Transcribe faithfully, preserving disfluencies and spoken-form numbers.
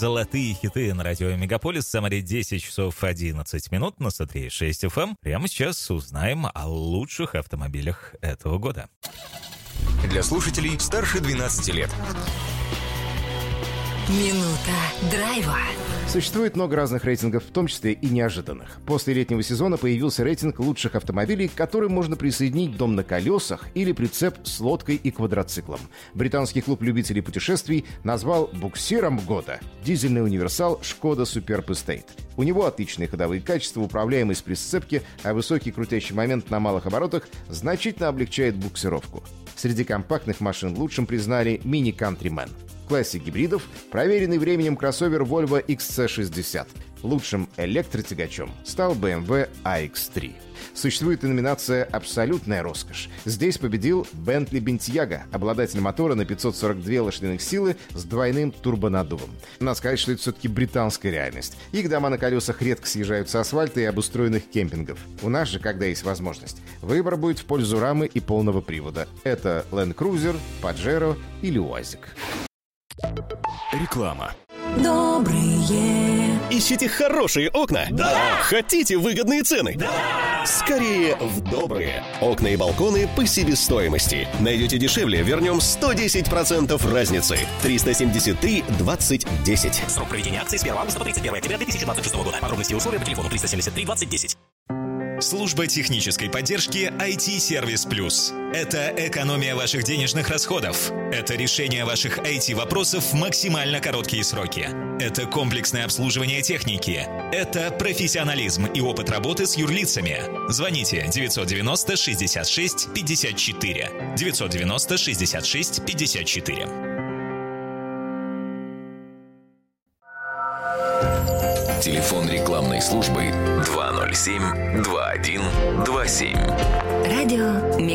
золотые хиты на радио Мегаполис. Самаре десять часов одиннадцать минут на сто три и шесть эф эм. Прямо сейчас узнаем о лучших автомобилях этого года. Для слушателей старше двенадцати лет. Минута драйва. Существует много разных рейтингов, в том числе и неожиданных. После летнего сезона появился рейтинг лучших автомобилей, к которым можно присоединить дом на колесах или прицеп с лодкой и квадроциклом. Британский клуб любителей путешествий назвал буксиром года дизельный универсал Шкода Суперб Эстейт. У него отличные ходовые качества, управляемость при сцепке, а высокий крутящий момент на малых оборотах значительно облегчает буксировку. Среди компактных машин лучшим признали Mini Countryman. В классе гибридов проверенный временем кроссовер Volvo икс си шестьдесят. Лучшим электротягачом стал бэ эм вэ а икс три. Существует и номинация «Абсолютная роскошь». Здесь победил Bentley Bentayga, обладатель мотора на пятьсот сорок две лошадиных силы с двойным турбонаддувом. Надо сказать, что это все-таки британская реальность. Их дома на колесах редко съезжают с асфальта и обустроенных кемпингов. У нас же, когда есть возможность, выбор будет в пользу рамы и полного привода. Это Land Cruiser, Pajero или УАЗик. Реклама. Добрые. Ищите хорошие окна? Да! Хотите выгодные цены? Да! Скорее в добрые. Окна и балконы по себестоимости. Найдете дешевле, вернем сто десять процентов разницы. триста семьдесят три двадцать десять. Срок проведения акции с первого августа по тридцать первое октября две тысячи двадцать шестого года. Подробности и условия по телефону триста семьдесят три двадцать десять. Служба технической поддержки ай ти-сервис плюс. Это экономия ваших денежных расходов. Это решение ваших ай ти-вопросов в максимально короткие сроки. Это комплексное обслуживание техники. Это профессионализм и опыт работы с юрлицами. Звоните девятьсот девяносто шестьдесят шесть пятьдесят четыре. девятьсот девяносто шестьдесят шесть пятьдесят четыре. Телефон рекламной службы два ноль семь два один два семь. Радио